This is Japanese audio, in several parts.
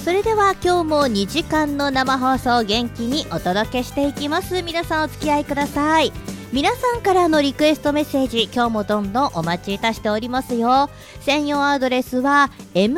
それでは今日も2時間の生放送元気にお届けしていきます。皆さんお付き合いください。皆さんからのリクエストメッセージ、今日もどんどんお待ちいたしておりますよ。専用アドレスは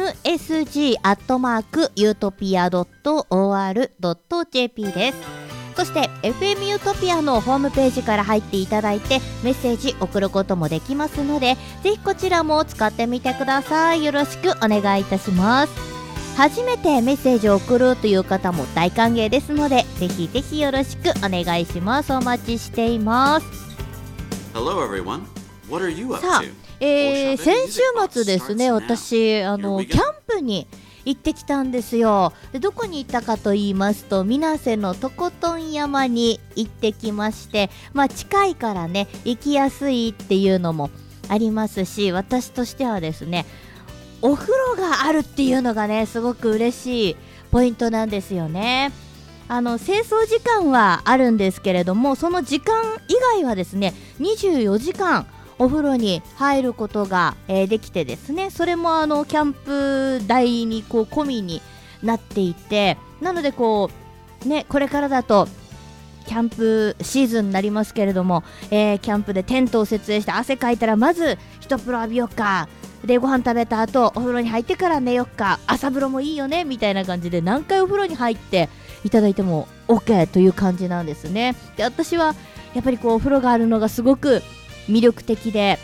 msg@utopia.or.jp です。そして FM ユートピアのホームページから入っていただいてメッセージ送ることもできますので、ぜひこちらも使ってみてください。よろしくお願いいたします。初めてメッセージを送るという方も大歓迎ですので、ぜひぜひよろしくお願いします。お待ちしています。 Hello everyone. What are you up さあ、 to? 先週末ですね、私キャンプに行ってきたんですよ。でどこに行ったかと言いますと、水瀬のとことん山に行ってきまして、近いからね行きやすいっていうのもありますし、私としてはですね、お風呂があるっていうのがねすごく嬉しいポイントなんですよね。清掃時間はあるんですけれども、その時間以外はですね24時間お風呂に入ることが、できてですね、それもキャンプ代にこう込みになっていて、なのでこれからだとキャンプシーズンになりますけれども、キャンプでテントを設営して汗かいたらまず一風呂浴びようか、でご飯食べた後お風呂に入ってから寝よっか、朝風呂もいいよねみたいな感じで、何回お風呂に入っていただいても OK という感じなんですね。で私はやっぱりお風呂があるのがすごく魅力的で、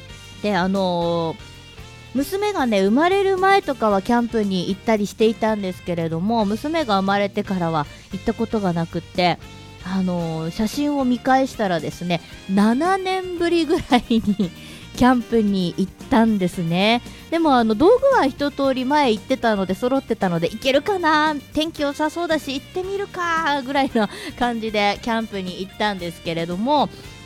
娘がね生まれる前とかはキャンプに行ったりしていたんですけれども、娘が生まれてからは行ったことがなくって、写真を見返したらですね、7年ぶりぐらいにキャンプに行ったんですね。でも道具は一通り前行ってたので揃ってたので、行けるかな、天気良さそうだし行ってみるかぐらいの感じでキャンプに行ったんですけれども、